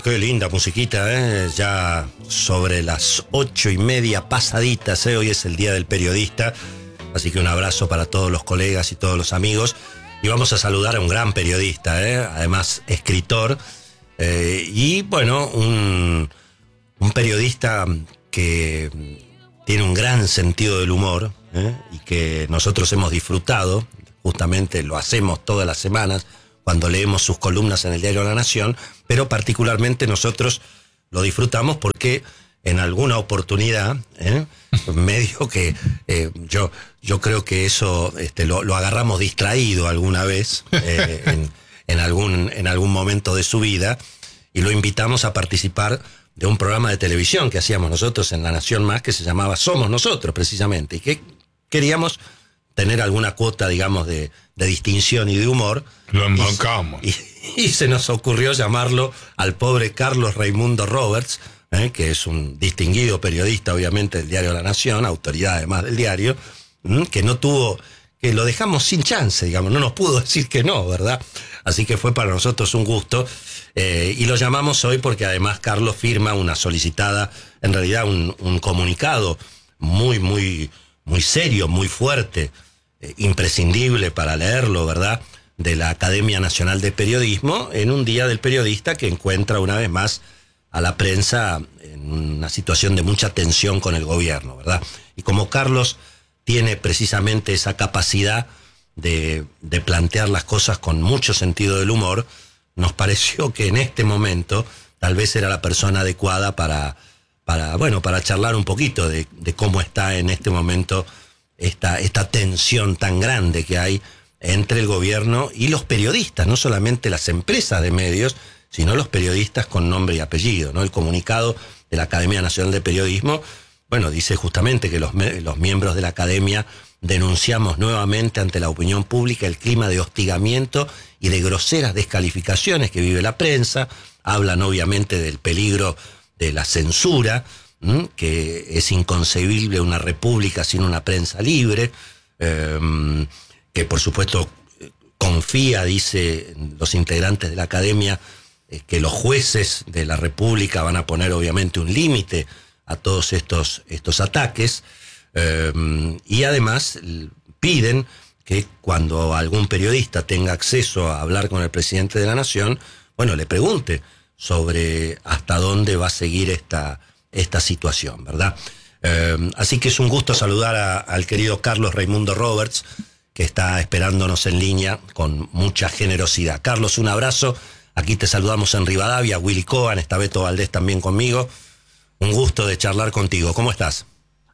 qué linda musiquita, ¿eh? Ya sobre las 8:30 pasaditas, ¿eh? Hoy es el Día del Periodista, así que un abrazo para todos los colegas y todos los amigos. Y vamos a saludar a un gran periodista, ¿eh? Además escritor, y bueno, un periodista que tiene un gran sentido del humor, ¿eh? Y que nosotros hemos disfrutado, justamente lo hacemos todas las semanas, cuando leemos sus columnas en el diario La Nación, pero particularmente nosotros lo disfrutamos porque en alguna oportunidad, medio que yo creo que eso lo agarramos distraído alguna vez, en algún momento de su vida, y lo invitamos a participar de un programa de televisión que hacíamos nosotros en La Nación Más, que se llamaba Somos Nosotros, precisamente, y que queríamos tener alguna cuota, digamos, de distinción y de humor. Lo embancamos. Y se nos ocurrió llamarlo al pobre Carlos Raimundo Roberts, que es un distinguido periodista, obviamente, del diario La Nación, autoridad además del diario, que lo dejamos sin chance, digamos, no nos pudo decir que no, ¿verdad? Así que fue para nosotros un gusto, y lo llamamos hoy porque además Carlos firma una solicitada, en realidad un comunicado muy, muy, muy serio, muy fuerte, imprescindible para leerlo, ¿verdad?, de la Academia Nacional de Periodismo, en un Día del Periodista que encuentra una vez más a la prensa en una situación de mucha tensión con el gobierno, ¿verdad? Y como Carlos tiene precisamente esa capacidad de plantear las cosas con mucho sentido del humor, nos pareció que en este momento tal vez era la persona adecuada para charlar un poquito de cómo está en este momento esta tensión tan grande que hay entre el gobierno y los periodistas, no solamente las empresas de medios, sino los periodistas con nombre y apellido, ¿no? El comunicado de la Academia Nacional de Periodismo, bueno, dice justamente que los miembros de la Academia denunciamos nuevamente ante la opinión pública el clima de hostigamiento y de groseras descalificaciones que vive la prensa. Hablan obviamente del peligro de la censura, que es inconcebible una república sin una prensa libre, que por supuesto confía, dice los integrantes de la Academia, que los jueces de la República van a poner obviamente un límite a todos estos ataques, y además piden que cuando algún periodista tenga acceso a hablar con el presidente de la Nación, bueno, le pregunte sobre hasta dónde va a seguir esta situación, ¿verdad? Así que es un gusto saludar al querido Carlos Raimundo Roberts, que está esperándonos en línea con mucha generosidad. Carlos, un abrazo. Aquí te saludamos en Rivadavia, Willy Cohen, está Beto Valdés también conmigo. Un gusto de charlar contigo. ¿Cómo estás?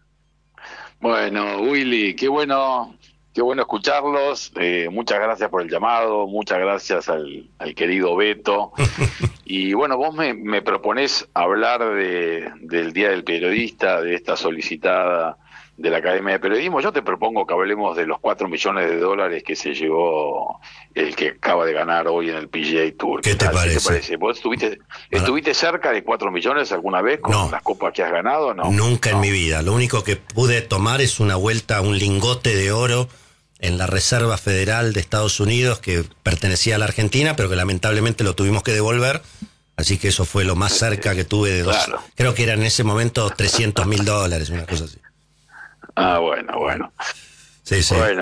Bueno, Willy, qué bueno escucharlos. Muchas gracias por el llamado, muchas gracias al querido Beto. Y bueno, vos me proponés hablar del Día del Periodista, de esta solicitada de la Academia de Periodismo. Yo te propongo que hablemos de los $4 millones que se llevó el que acaba de ganar hoy en el PGA Tour. ¿Qué te parece? ¿Vos estuviste cerca de 4 millones alguna vez con las copas que has ganado? No, nunca en mi vida. Lo único que pude tomar es una vuelta a un lingote de oro en la Reserva Federal de Estados Unidos que pertenecía a la Argentina, pero que lamentablemente lo tuvimos que devolver. Así que eso fue lo más cerca que tuve de claro. Creo que era en ese momento $300,000, una cosa así. Ah, bueno. Sí.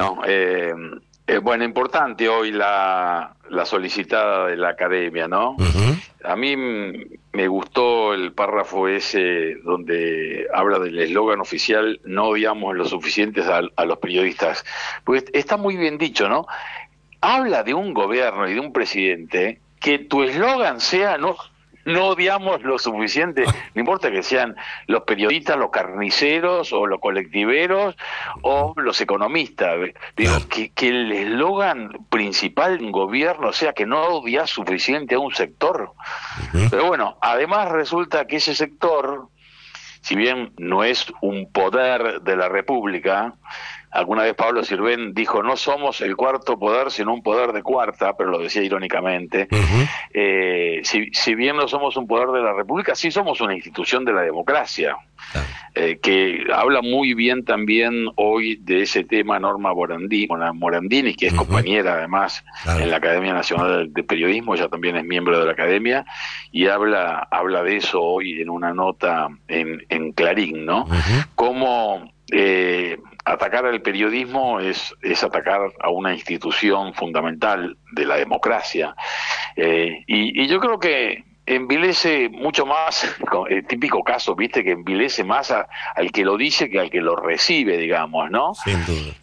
Bueno, importante hoy la solicitada de la Academia, ¿no? Uh-huh. A mí me gustó el párrafo ese donde habla del eslogan oficial: no odiamos lo suficientes a los periodistas. Pues está muy bien dicho, ¿no? Habla de un gobierno y de un presidente que tu eslogan sea no odiamos lo suficiente, no importa que sean los periodistas, los carniceros o los colectiveros o los economistas. Digo, que el eslogan principal de un gobierno sea que no odia suficiente a un sector. Uh-huh. Pero bueno, además resulta que ese sector, si bien no es un poder de la República, Alguna vez Pablo Sirven dijo, no somos el cuarto poder, sino un poder de cuarta, pero lo decía irónicamente. Si bien no somos un poder de la República, sí somos una institución de la democracia. Que habla muy bien también hoy de ese tema Norma Morandini, que es compañera además en la Academia Nacional de Periodismo, ella también es miembro de la Academia, y habla de eso hoy en una nota en Clarín, ¿no? Cómo atacar al periodismo es atacar a una institución fundamental de la democracia. Y yo creo que envilece mucho más, el típico caso, viste, que envilece más al que lo dice que al que lo recibe, digamos, ¿no? Sin duda.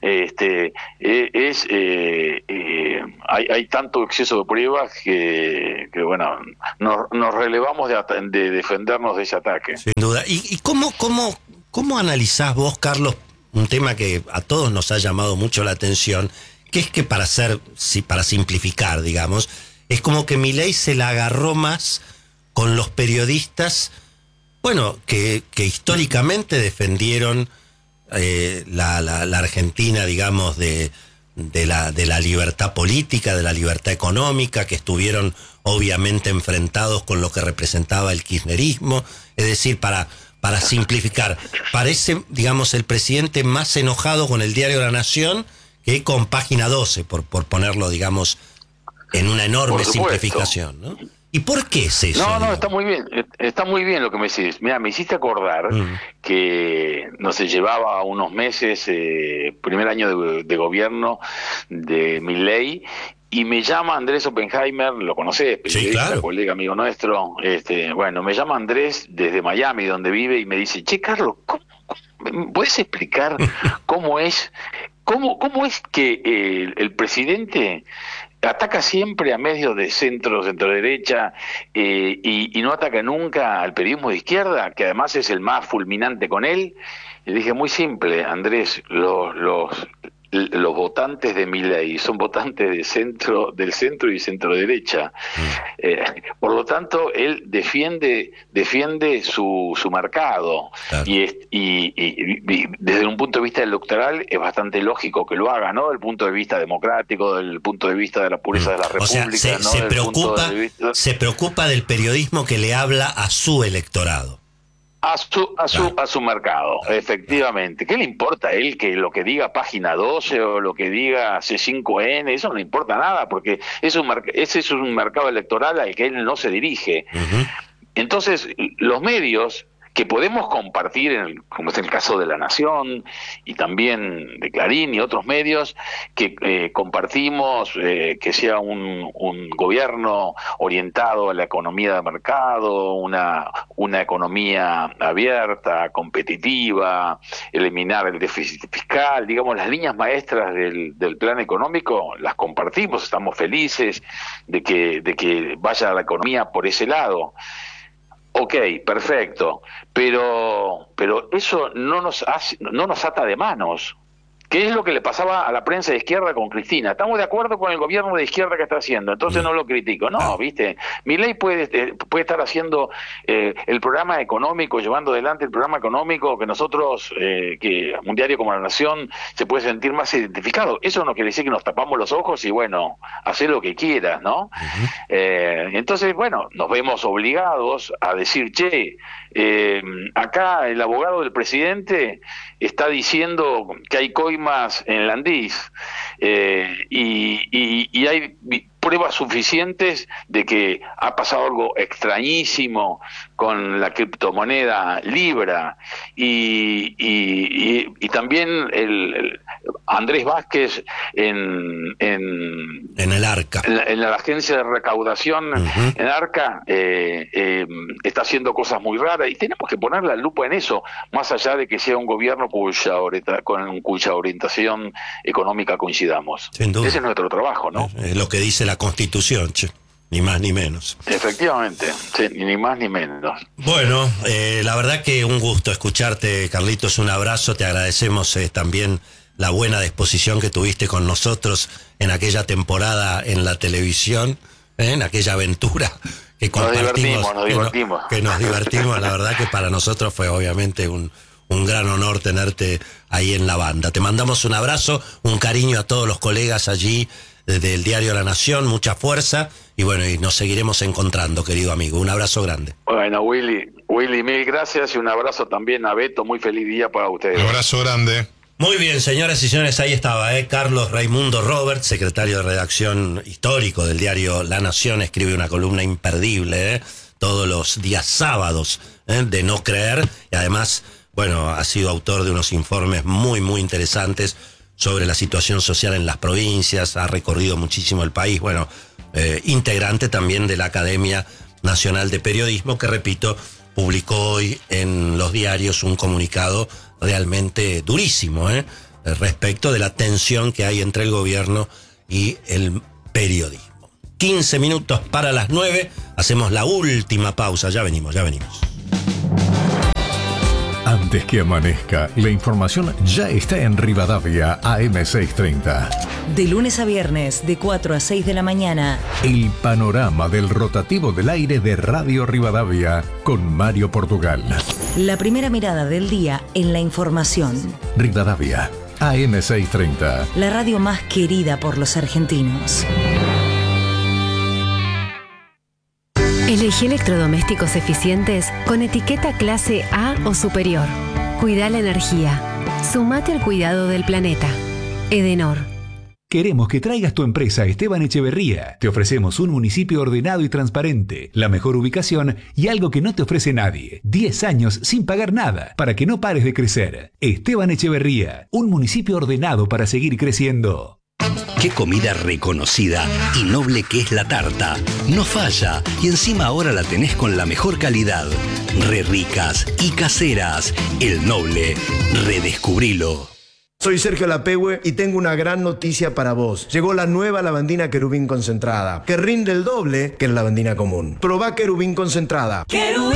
Hay tanto exceso de pruebas que bueno, nos relevamos de defendernos de ese ataque. Sin duda. ¿Y cómo analizás vos, Carlos, un tema que a todos nos ha llamado mucho la atención, que es que para simplificar, digamos, es como que Milei se la agarró más con los periodistas, bueno, que históricamente defendieron la Argentina, digamos, de la libertad política, de la libertad económica, que estuvieron obviamente enfrentados con lo que representaba el kirchnerismo. Es decir, para simplificar, parece, digamos, el presidente más enojado con el diario La Nación que con Página 12, por ponerlo, digamos, en una enorme simplificación, ¿no? ¿Y por qué es eso? No, está muy bien lo que me decís. Mira, me hiciste acordar que, no sé, llevaba unos meses, primer año de gobierno de Milei, y me llama Andrés Oppenheimer, lo conocés, periodista, sí, claro, colega, amigo nuestro. Bueno, me llama Andrés desde Miami, donde vive, y me dice, che, Carlos, ¿me puedes explicar cómo es que el presidente ataca siempre a medios de centro derecha, y no ataca nunca al periodismo de izquierda, que además es el más fulminante con él? Le dije, muy simple, Andrés, los votantes de Milei son votantes del centro y centro derecha. Por lo tanto, él defiende su mercado. Claro. Y desde un punto de vista electoral es bastante lógico que lo haga, ¿no? Desde el punto de vista democrático, desde el punto de vista de la pureza de la República. O sea, se preocupa del periodismo que le habla a su electorado. A su mercado, efectivamente. ¿Qué le importa a él que lo que diga Página 12 o lo que diga C5N? Eso no le importa nada, porque ese es un mercado electoral al que él no se dirige. Entonces, los medios que podemos compartir, como es el caso de La Nación y también de Clarín y otros medios, que compartimos que sea un gobierno orientado a la economía de mercado, una economía abierta, competitiva, eliminar el déficit fiscal, digamos, las líneas maestras del plan económico las compartimos, estamos felices de que vaya la economía por ese lado. Ok, perfecto, pero eso no nos ata de manos. ¿Qué es lo que le pasaba a la prensa de izquierda con Cristina? Estamos de acuerdo con el gobierno de izquierda que está haciendo, entonces no lo critico. No, ¿viste? Milei puede estar haciendo el programa económico, llevando adelante el programa económico que nosotros, que un diario como La Nación se puede sentir más identificado. Eso no quiere decir que nos tapamos los ojos y, bueno, hacer lo que quieras, ¿no? Entonces, bueno, nos vemos obligados a decir, che, acá el abogado del presidente está diciendo que hay coimas en Landís, y hay pruebas suficientes de que ha pasado algo extrañísimo con la criptomoneda Libra, y también el Andrés Vázquez en el Arca, en la agencia de recaudación en Arca, está haciendo cosas muy raras, y tenemos que poner la lupa en eso, más allá de que sea un gobierno con cuya orientación económica coincidamos. Sin duda. Ese es nuestro trabajo, ¿no? Es lo que dice la Constitución, che. Ni más ni menos. Efectivamente, sí, ni más ni menos. Bueno, la verdad que un gusto escucharte, Carlitos, un abrazo, te agradecemos también la buena disposición que tuviste con nosotros en aquella temporada en la televisión, en aquella aventura que compartimos. Nos divertimos. Que nos divertimos, la verdad que para nosotros fue obviamente un un gran honor tenerte ahí en la banda. Te mandamos un abrazo, un cariño a todos los colegas allí del diario La Nación, mucha fuerza, y bueno, y nos seguiremos encontrando, querido amigo. Un abrazo grande. Bueno, Willy, mil gracias y un abrazo también a Beto. Muy feliz día para ustedes. Un abrazo grande. Muy bien, señoras y señores, ahí estaba, Carlos Raimundo Roberts, secretario de redacción histórico del diario La Nación, escribe una columna imperdible, todos los días sábados, de no creer, y además, bueno, ha sido autor de unos informes muy, muy interesantes sobre la situación social en las provincias, ha recorrido muchísimo el país, bueno, integrante también de la Academia Nacional de Periodismo, que repito, publicó hoy en los diarios un comunicado realmente durísimo, respecto de la tensión que hay entre el gobierno y el periodismo. 15 minutos para las 9, hacemos la última pausa, ya venimos. Antes que amanezca, la información ya está en Rivadavia AM630. De lunes a viernes, de 4 a 6 de la mañana. El panorama del rotativo del aire de Radio Rivadavia con Mario Portugal. La primera mirada del día en la información. Rivadavia AM630. La radio más querida por los argentinos. Elegí electrodomésticos eficientes con etiqueta clase A o superior. Cuida la energía. Sumate al cuidado del planeta. Edenor. Queremos que traigas tu empresa a Esteban Echeverría. Te ofrecemos un municipio ordenado y transparente, la mejor ubicación y algo que no te ofrece nadie. 10 años sin pagar nada, para que no pares de crecer. Esteban Echeverría, un municipio ordenado para seguir creciendo. Qué comida reconocida y noble que es la tarta. No falla, y encima ahora la tenés con la mejor calidad. Re ricas y caseras. El Noble. Redescubrilo. Soy Sergio Lapehue y tengo una gran noticia para vos. Llegó la nueva lavandina Querubín concentrada, que rinde el doble que la lavandina común. Probá Querubín concentrada. Querubín.